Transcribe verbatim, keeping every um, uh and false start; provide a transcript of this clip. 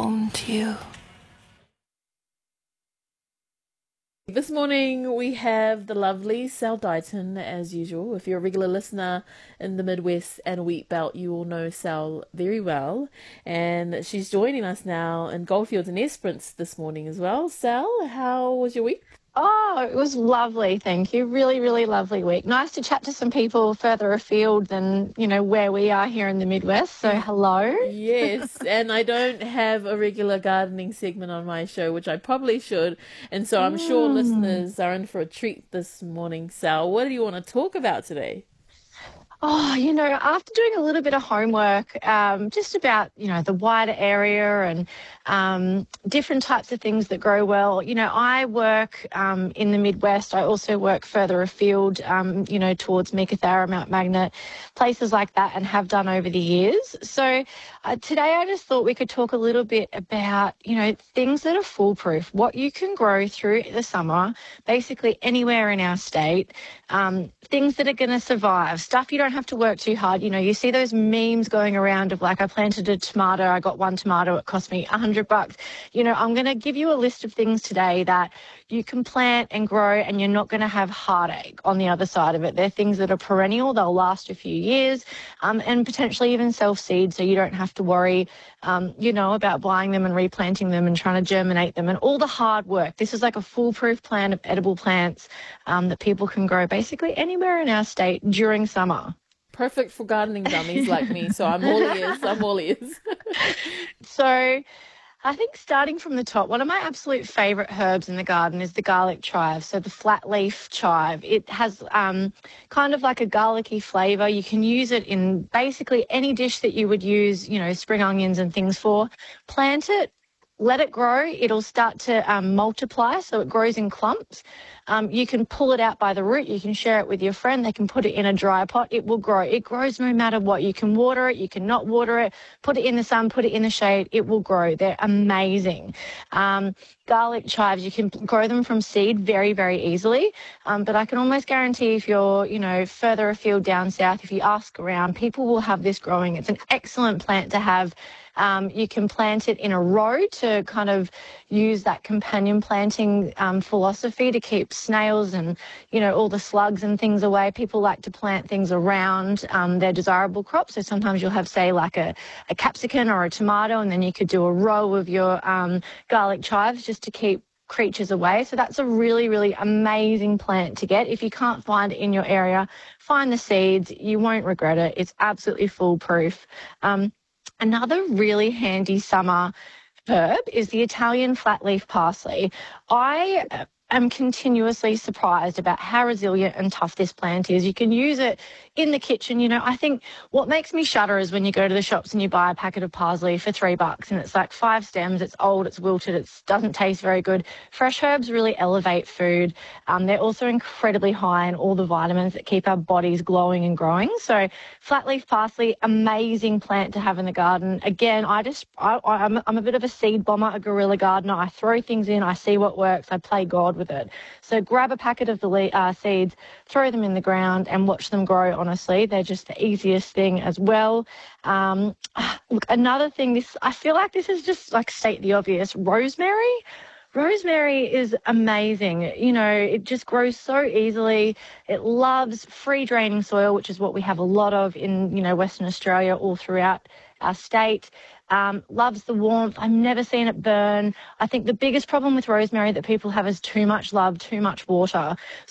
home to you. This morning we have the lovely Sal Dighton as usual. If you're a regular listener in the Midwest and Wheat Belt, you will know Sal very well. And she's joining us now in Goldfields and Esperance this morning as well. Sal, how was your week? Oh, it was lovely, thank you. Really, really lovely week. Nice to chat to some people further afield than, you know, where we are here in the Midwest. So hello. Yes, and I don't have a regular gardening segment on my show, which I probably should. And so I'm sure Mm. listeners are in for a treat this morning. Sal, what do you want to talk about today? Oh, you know, after doing a little bit of homework, um, just about, you know, the wider area and um, different types of things that grow well. You know, I work um, in the Midwest. I also work further afield, um, you know, towards Meekatharra, Mount Magnet, places like that, and have done over the years. So uh, today I just thought we could talk a little bit about, you know, things that are foolproof, what you can grow through the summer, basically anywhere in our state, um, things that are going to survive, stuff you don't have to work too hard. You know, you see those memes going around of like, I planted a tomato, I got one tomato, it cost me a hundred bucks. You know, I'm going to give you a list of things today that you can plant and grow and you're not going to have heartache on the other side of it. They're things that are perennial, they'll last a few years, um, and potentially even self-seed, so you don't have to worry, um, you know, about buying them and replanting them and trying to germinate them and all the hard work. This is like a foolproof plan of edible plants um, that people can grow basically anywhere in our state during summer. Perfect for gardening dummies like me, so I'm all ears. I'm all ears. So I think starting from the top, one of my absolute favourite herbs in the garden is the garlic chive, so the flat leaf chive. It has um, kind of like a garlicky flavour. You can use it in basically any dish that you would use, you know, spring onions and things for. Plant it. Let it grow. It'll start to um, multiply, so it grows in clumps. Um, you can pull it out by the root. You can share it with your friend. They can put it in a dry pot. It will grow. It grows no matter what. You can water it. You can not water it. Put it in the sun. Put it in the shade. It will grow. They're amazing. Um, garlic chives, you can grow them from seed very, very easily. Um, but I can almost guarantee if you're, you know, further afield down south, if you ask around, people will have this growing. It's an excellent plant to have. Um, you can plant it in a row to kind of use that companion planting um, philosophy to keep snails and, you know, all the slugs and things away. People like to plant things around um, their desirable crops. So sometimes you'll have, say, like a, a capsicum or a tomato, and then you could do a row of your um, garlic chives just to keep creatures away. So that's a really, really amazing plant to get. If you can't find it in your area, find the seeds. You won't regret it. It's absolutely foolproof. Um, Another really handy summer herb is the Italian flatleaf parsley. I am continuously surprised about how resilient and tough this plant is. You can use it in the kitchen. You know, I think what makes me shudder is when you go to the shops and you buy a packet of parsley for three bucks and it's like five stems, it's old, it's wilted, it doesn't taste very good. Fresh herbs really elevate food. Um, they're also incredibly high in all the vitamins that keep our bodies glowing and growing. So flatleaf parsley, amazing plant to have in the garden. Again, I just, I, I'm, I'm a bit of a seed bomber, a guerrilla gardener. I throw things in, I see what works, I play God with it. So grab a packet of the uh, seeds, throw them in the ground and watch them grow. Honestly, they're just the easiest thing as well. Um, look, another thing, this I feel like this is just like state the obvious, rosemary. Rosemary is amazing. You know, it just grows so easily. It loves free draining soil, which is what we have a lot of in, you know, Western Australia, all throughout our state. Um, loves the warmth. I've never seen it burn. I think the biggest problem with rosemary that people have is too much love, too much water.